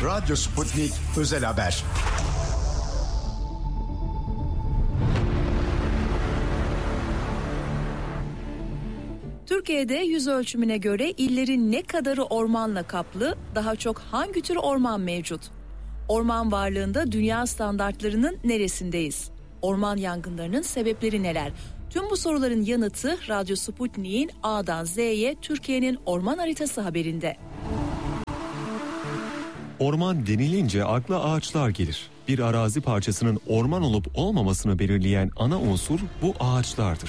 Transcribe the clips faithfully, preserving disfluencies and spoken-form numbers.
Radyo Sputnik Özel Haber. Türkiye'de yüz ölçümüne göre illerin ne kadarı ormanla kaplı, daha çok hangi tür orman mevcut? Orman varlığında dünya standartlarının neresindeyiz? Orman yangınlarının sebepleri neler? Tüm bu soruların yanıtı Radyo Sputnik'in A'dan Z'ye Türkiye'nin orman haritası haberinde. Orman denilince akla ağaçlar gelir. Bir arazi parçasının orman olup olmamasını belirleyen ana unsur bu ağaçlardır.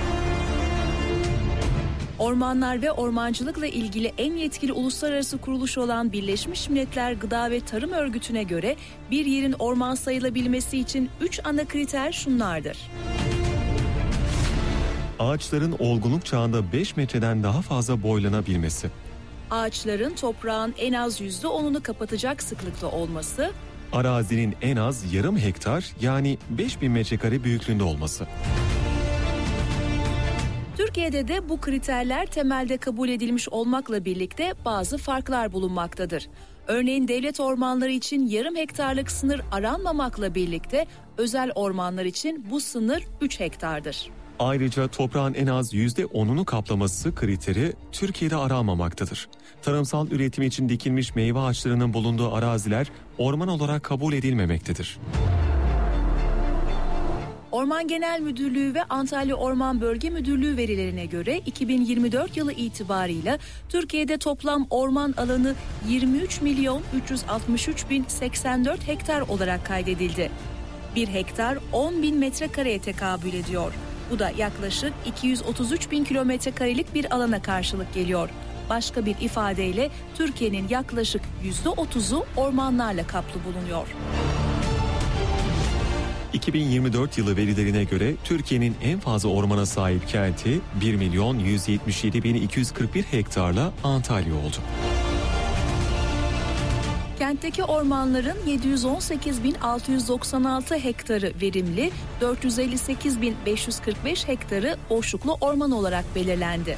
Ormanlar ve ormancılıkla ilgili en yetkili uluslararası kuruluş olan Birleşmiş Milletler Gıda ve Tarım Örgütü'ne göre bir yerin orman sayılabilmesi için üç ana kriter şunlardır. Ağaçların olgunluk çağında beş metreden daha fazla boylanabilmesi. Ağaçların toprağın en az yüzde onunu kapatacak sıklıkta olması. Arazinin en az yarım hektar yani beş bin metrekare büyüklüğünde olması. Türkiye'de de bu kriterler temelde kabul edilmiş olmakla birlikte bazı farklar bulunmaktadır. Örneğin devlet ormanları için yarım hektarlık sınır aranmamakla birlikte özel ormanlar için bu sınır üç hektardır. Ayrıca toprağın en az yüzde onunu kaplaması kriteri Türkiye'de aranmamaktadır. Tarımsal üretim için dikilmiş meyve ağaçlarının bulunduğu araziler orman olarak kabul edilmemektedir. Orman Genel Müdürlüğü ve Antalya Orman Bölge Müdürlüğü verilerine göre iki bin yirmi dört yılı itibarıyla Türkiye'de toplam orman alanı yirmi üç milyon üç yüz altmış üç bin seksen dört hektar olarak kaydedildi. Bir hektar on bin metrekareye tekabül ediyor. Bu da yaklaşık iki yüz otuz üç bin kilometre karelik bir alana karşılık geliyor. Başka bir ifadeyle Türkiye'nin yaklaşık yüzde otuzu ormanlarla kaplı bulunuyor. iki bin yirmi dört yılı verilerine göre Türkiye'nin en fazla ormana sahip kenti bir milyon yüz yetmiş yedi bin iki yüz kırk bir hektarla Antalya oldu. Kentteki ormanların yedi yüz on sekiz bin altı yüz doksan altı hektarı verimli, dört yüz elli sekiz bin beş yüz kırk beş hektarı boşluklu orman olarak belirlendi.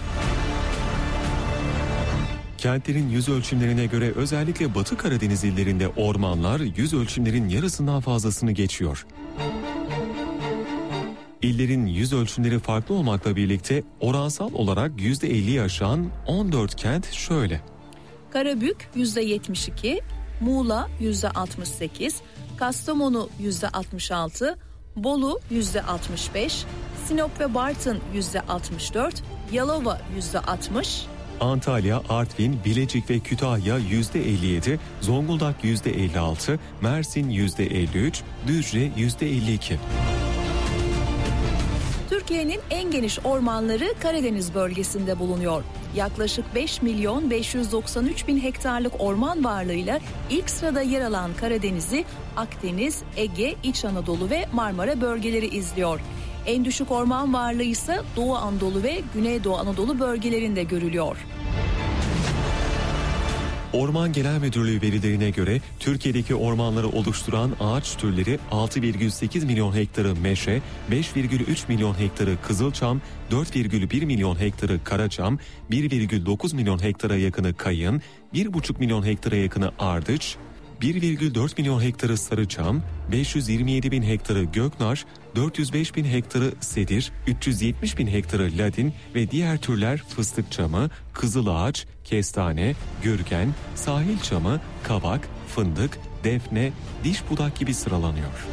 Kentlerin yüz ölçümlerine göre özellikle Batı Karadeniz illerinde ormanlar yüz ölçümlerin yarısından fazlasını geçiyor. İllerin yüz ölçümleri farklı olmakla birlikte oransal olarak yüzde elliyi aşan on dört kent şöyle. Karabük yüzde yetmiş iki, Muğla yüzde altmış sekiz, Kastamonu yüzde altmış altı, Bolu yüzde altmış beş, Sinop ve Bartın yüzde altmış dört, Yalova yüzde altmış, Antalya, Artvin, Bilecik ve Kütahya yüzde elli yedi, Zonguldak yüzde elli altı, Mersin yüzde elli üç, Düzce yüzde elli iki. Türkiye'nin en geniş ormanları Karadeniz bölgesinde bulunuyor. Yaklaşık beş milyon beş yüz doksan üç bin hektarlık orman varlığıyla ilk sırada yer alan Karadeniz'i Akdeniz, Ege, İç Anadolu ve Marmara bölgeleri izliyor. En düşük orman varlığı ise Doğu Anadolu ve Güneydoğu Anadolu bölgelerinde görülüyor. Orman Genel Müdürlüğü verilerine göre Türkiye'deki ormanları oluşturan ağaç türleri altı virgül sekiz milyon hektarı meşe, beş virgül üç milyon hektarı kızılçam, dört virgül bir milyon hektarı karaçam, bir virgül dokuz milyon hektara yakını kayın, bir buçuk milyon hektara yakını ardıç, bir virgül dört milyon hektarı sarıçam, beş yüz yirmi yedi bin hektarı göknar, dört yüz beş bin hektarı sedir, üç yüz yetmiş bin hektarı ladin ve diğer türler fıstık çamı, kızılağaç, kestane, gürgen, sahil çamı, kavak, fındık, defne, diş budak gibi sıralanıyor.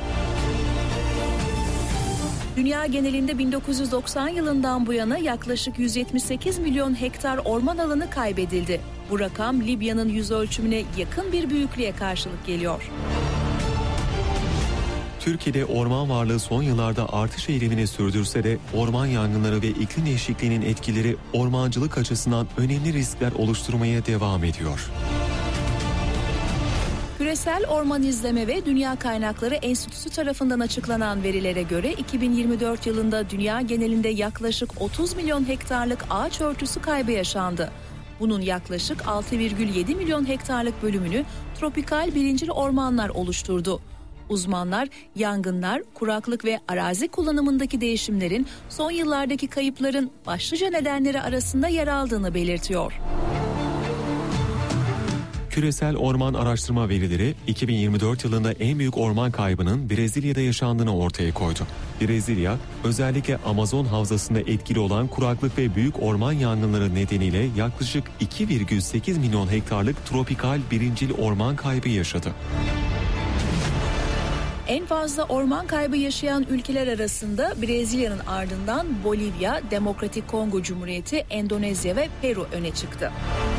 Dünya genelinde bin dokuz yüz doksan yılından bu yana yaklaşık yüz yetmiş sekiz milyon hektar orman alanı kaybedildi. Bu rakam Libya'nın yüz ölçümüne yakın bir büyüklüğe karşılık geliyor. Türkiye'de orman varlığı son yıllarda artış eğilimini sürdürse de orman yangınları ve iklim değişikliğinin etkileri ormancılık açısından önemli riskler oluşturmaya devam ediyor. Küresel Orman İzleme ve Dünya Kaynakları Enstitüsü tarafından açıklanan verilere göre iki bin yirmi dört yılında dünya genelinde yaklaşık otuz milyon hektarlık ağaç örtüsü kaybı yaşandı. Bunun yaklaşık altı virgül yedi milyon hektarlık bölümünü tropikal birincil ormanlar oluşturdu. Uzmanlar yangınlar, kuraklık ve arazi kullanımındaki değişimlerin son yıllardaki kayıpların başlıca nedenleri arasında yer aldığını belirtiyor. Küresel orman araştırma verileri iki bin yirmi dört yılında en büyük orman kaybının Brezilya'da yaşandığını ortaya koydu. Brezilya, özellikle Amazon havzasında etkili olan kuraklık ve büyük orman yangınları nedeniyle yaklaşık iki virgül sekiz milyon hektarlık tropikal birincil orman kaybı yaşadı. En fazla orman kaybı yaşayan ülkeler arasında Brezilya'nın ardından Bolivya, Demokratik Kongo Cumhuriyeti, Endonezya ve Peru öne çıktı.